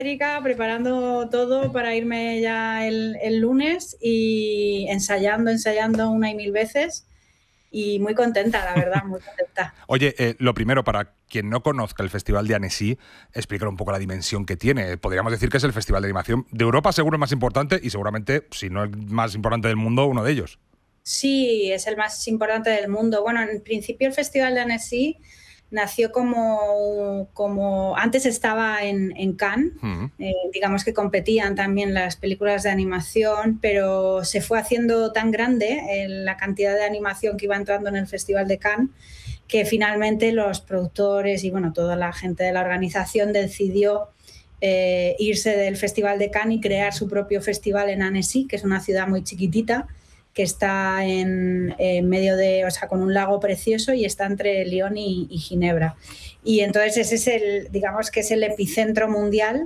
preparando todo para irme ya el lunes y ensayando una y mil veces y muy contenta, la verdad, muy contenta. Oye, lo primero, para quien no conozca el Festival de Annecy, explicar un poco la dimensión que tiene. Podríamos decir que es el festival de animación de Europa, seguro el más importante y seguramente, si no el más importante del mundo, uno de ellos. Sí, es el más importante del mundo. Bueno, en principio el Festival de Annecy nació como antes estaba en Cannes, digamos que competían también las películas de animación, pero se fue haciendo tan grande la cantidad de animación que iba entrando en el Festival de Cannes que finalmente los productores y bueno, toda la gente de la organización decidió irse del Festival de Cannes y crear su propio festival en Annecy, que es una ciudad muy chiquitita que está en medio de, o sea, con un lago precioso y está entre Lyon y Ginebra. Y entonces ese es digamos que es el epicentro mundial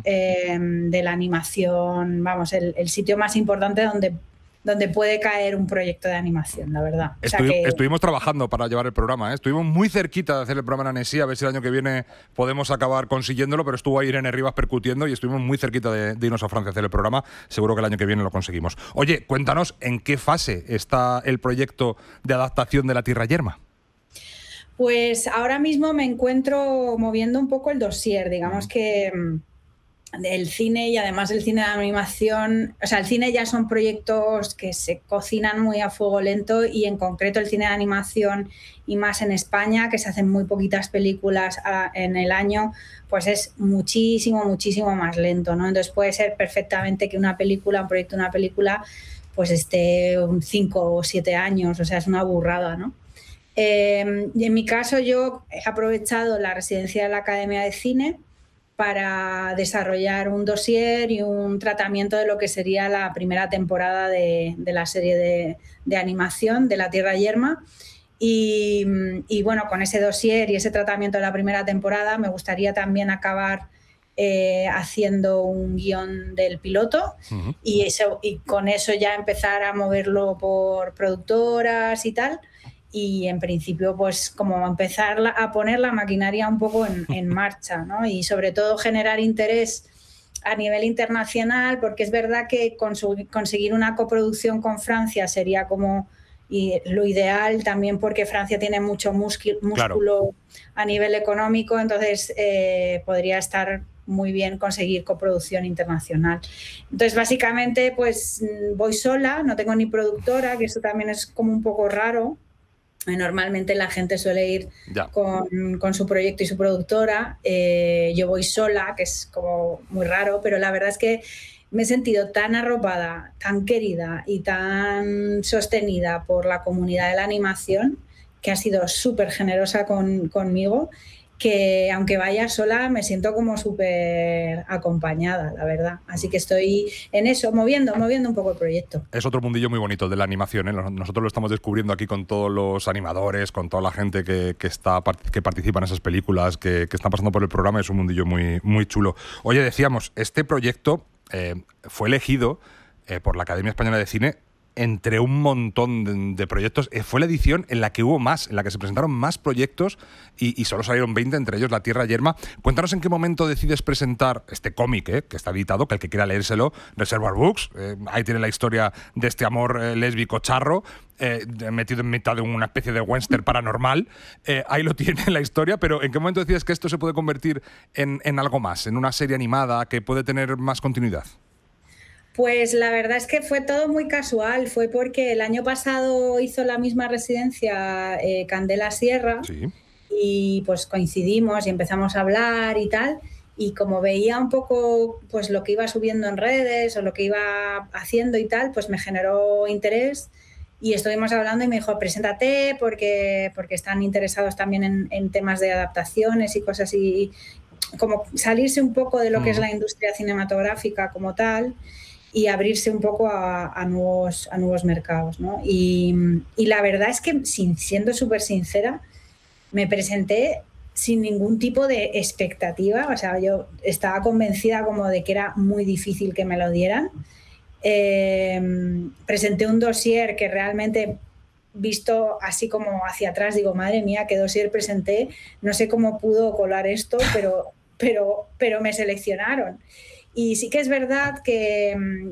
de la animación, vamos, el sitio más importante donde puede caer un proyecto de animación, la verdad. Estuvimos trabajando para llevar el programa, ¿eh? Estuvimos muy cerquita de hacer el programa en Annecy, a ver si el año que viene podemos acabar consiguiéndolo, pero estuvo ahí Irene Rivas percutiendo y estuvimos muy cerquita de irnos a Francia a hacer el programa. Seguro que el año que viene lo conseguimos. Oye, cuéntanos en qué fase está el proyecto de adaptación de La Tierra Yerma. Pues ahora mismo me encuentro moviendo un poco el dossier, digamos que el cine y además el cine de animación, o sea, el cine ya son proyectos que se cocinan muy a fuego lento y en concreto el cine de animación y más en España, que se hacen muy poquitas películas en el año, pues es muchísimo más lento, ¿no? Entonces puede ser perfectamente que un proyecto de una película, pues esté 5 o 7 años, o sea, es una burrada, ¿no? Y en mi caso yo he aprovechado la residencia de la Academia de Cine para desarrollar un dossier y un tratamiento de lo que sería la primera temporada de la serie de animación de La Tierra Yerma. Y bueno, con ese dossier y ese tratamiento de la primera temporada me gustaría también acabar haciendo un guión del piloto y con eso ya empezar a moverlo por productoras y tal. Y en principio pues como empezar a poner la maquinaria un poco en marcha, ¿no? Y sobre todo generar interés a nivel internacional, porque es verdad que conseguir una coproducción con Francia sería como lo ideal, también porque Francia tiene mucho músculo Claro. a nivel económico, entonces podría estar muy bien conseguir coproducción internacional. Entonces básicamente pues voy sola, no tengo ni productora, que eso también es como un poco raro. Normalmente la gente suele ir con su proyecto y su productora. Yo voy sola, que es como muy raro, pero la verdad es que me he sentido tan arropada, tan querida y tan sostenida por la comunidad de la animación, que ha sido súper generosa conmigo, que aunque vaya sola me siento como súper acompañada, la verdad. Así que estoy en eso, moviendo un poco el proyecto. Es otro mundillo muy bonito de la animación, ¿eh? Nosotros lo estamos descubriendo aquí con todos los animadores, con toda la gente que participa en esas películas, que están pasando por el programa. Es un mundillo muy chulo. Oye, decíamos, este proyecto fue elegido por la Academia Española de Cine entre un montón de proyectos. Fue la edición en la que hubo más, en la que se presentaron más proyectos y solo salieron 20, entre ellos La Tierra Yerma. Cuéntanos en qué momento decides presentar este cómic, que está editado, que el que quiera leérselo, Reservoir Books. Ahí tiene la historia de este amor lésbico charro, metido en mitad de una especie de western paranormal. Ahí lo tiene la historia, pero ¿en qué momento decides que esto se puede convertir en algo más, en una serie animada que puede tener más continuidad? Pues la verdad es que fue todo muy casual. Fue porque el año pasado hizo la misma residencia Candela Sierra y pues coincidimos y empezamos a hablar y tal. Y como veía un poco pues lo que iba subiendo en redes o lo que iba haciendo y tal, pues me generó interés y estuvimos hablando y me dijo, preséntate porque están interesados también en temas de adaptaciones y cosas y como salirse un poco de lo que es la industria cinematográfica como tal y abrirse un poco a nuevos mercados, ¿no? Y la verdad es que, siendo súper sincera, me presenté sin ningún tipo de expectativa. O sea, yo estaba convencida como de que era muy difícil que me lo dieran. Presenté un dossier que realmente, visto así como hacia atrás, digo, madre mía, qué dossier presenté. No sé cómo pudo colar esto, pero pero me seleccionaron. Y sí que es verdad que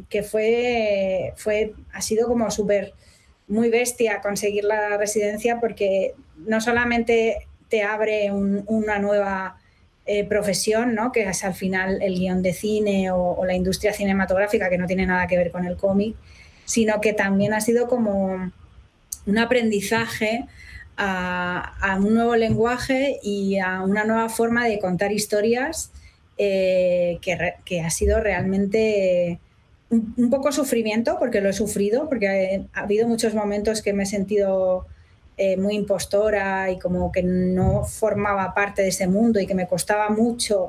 ha sido como súper muy bestia conseguir la residencia, porque no solamente te abre una nueva profesión, ¿no? Que es al final el guión de cine o la industria cinematográfica, que no tiene nada que ver con el cómic, sino que también ha sido como un aprendizaje a un nuevo lenguaje y a una nueva forma de contar historias, que ha sido realmente un poco sufrimiento, porque lo he sufrido, porque ha habido muchos momentos que me he sentido muy impostora y como que no formaba parte de ese mundo y que me costaba mucho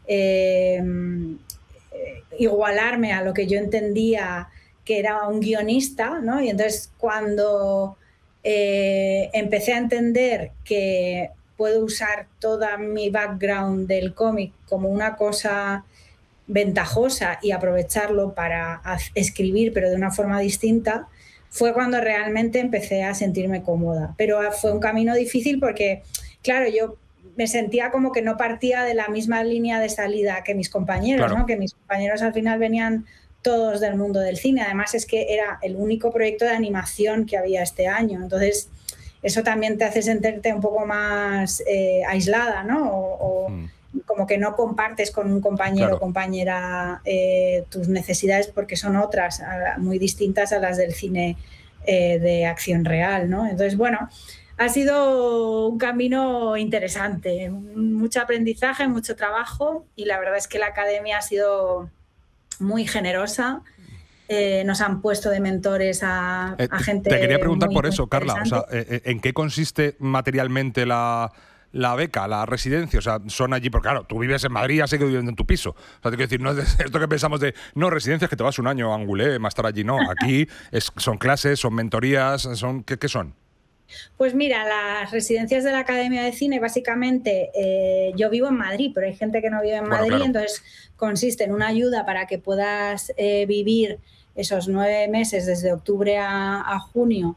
igualarme a lo que yo entendía que era un guionista, ¿no? Y entonces cuando empecé a entender que puedo usar toda mi background del cómic como una cosa ventajosa y aprovecharlo para escribir, pero de una forma distinta, fue cuando realmente empecé a sentirme cómoda. Pero fue un camino difícil porque, claro, yo me sentía como que no partía de la misma línea de salida que mis compañeros, Claro. ¿no? Que mis compañeros al final venían todos del mundo del cine. Además es que era el único proyecto de animación que había este año. Entonces, eso también te hace sentirte un poco más aislada, ¿no? O como que no compartes con un compañero o compañera tus necesidades, porque son otras, muy distintas a las del cine de acción real, ¿no? Entonces, bueno, ha sido un camino interesante, mucho aprendizaje, mucho trabajo, y la verdad es que la academia ha sido muy generosa. Nos han puesto de mentores a gente. Te quería preguntar muy, por muy eso, Carla. O sea, ¿en qué consiste materialmente la beca, la residencia? O sea, son allí, porque claro, tú vives en Madrid, ya sé que vives en tu piso. O sea, te quiero decir, no es esto que pensamos de, no, residencias que te vas un año a Angoulême a estar allí, no. Aquí son clases, son mentorías, ¿qué son? Pues mira, las residencias de la Academia de Cine, básicamente, yo vivo en Madrid, pero hay gente que no vive en Madrid, claro. Entonces consiste en una ayuda para que puedas vivir esos 9 meses, desde octubre a junio,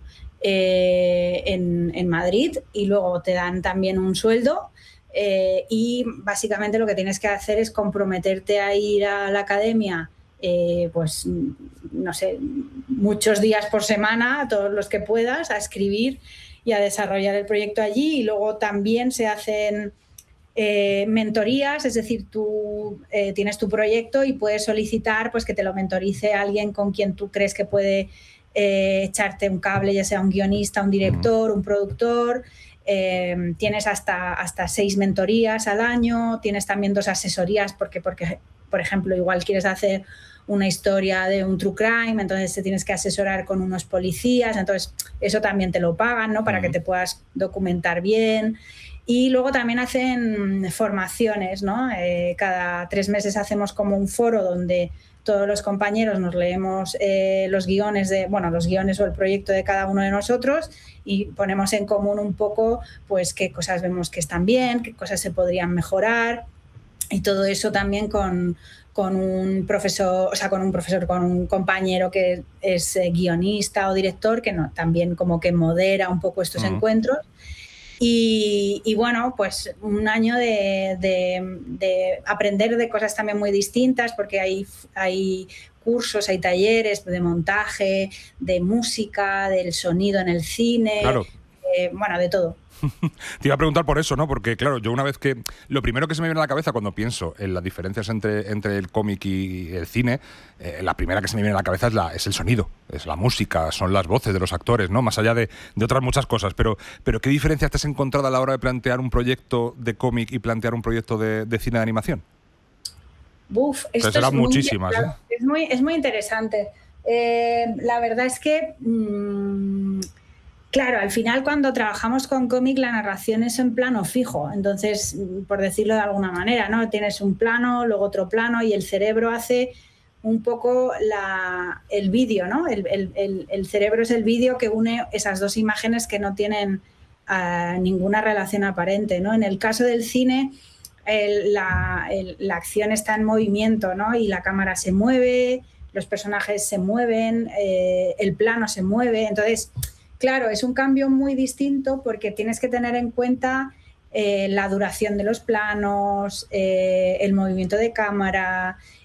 en Madrid, y luego te dan también un sueldo. Y básicamente lo que tienes que hacer es comprometerte a ir a la academia, pues no sé, muchos días por semana, todos los que puedas, a escribir y a desarrollar el proyecto allí. Y luego también se hacen mentorías, es decir, tú tienes tu proyecto y puedes solicitar, pues, que te lo mentorice alguien con quien tú crees que puede echarte un cable, ya sea un guionista, un director, un productor. Tienes hasta 6 mentorías al año, tienes también 2 asesorías, porque por ejemplo, igual quieres hacer una historia de un true crime, entonces te tienes que asesorar con unos policías, entonces eso también te lo pagan, ¿no? Para que te puedas documentar bien. Y luego también hacen formaciones, ¿no? Cada 3 meses hacemos como un foro donde todos los compañeros nos leemos los guiones o el proyecto de cada uno de nosotros, y ponemos en común un poco, pues, qué cosas vemos que están bien, qué cosas se podrían mejorar, y todo eso también con un compañero que es guionista o director, que también como que modera un poco estos encuentros. Y bueno, pues un año de aprender de cosas también muy distintas, porque hay cursos, hay talleres de montaje, de música, del sonido en el cine, claro. Bueno, de todo. Te iba a preguntar por eso, ¿no? Porque, claro, yo una vez que... Lo primero que se me viene a la cabeza cuando pienso en las diferencias entre el cómic y el cine, la primera que se me viene a la cabeza es el sonido, es la música, son las voces de los actores, ¿no? Más allá de otras muchas cosas. Pero ¿qué diferencias te has encontrado a la hora de plantear un proyecto de cómic y plantear un proyecto de cine de animación? Esto serán muchísimas, ¿eh? Es muy interesante. La verdad es que... claro, al final cuando trabajamos con cómic la narración es en plano fijo, entonces, por decirlo de alguna manera, ¿no? Tienes un plano, luego otro plano, y el cerebro hace un poco el vídeo, ¿no? El cerebro es el vídeo que une esas dos imágenes que no tienen ninguna relación aparente, ¿no? En el caso del cine, la acción está en movimiento, ¿no? Y la cámara se mueve, los personajes se mueven, el plano se mueve, entonces... Claro, es un cambio muy distinto porque tienes que tener en cuenta la duración de los planos, el movimiento de cámara,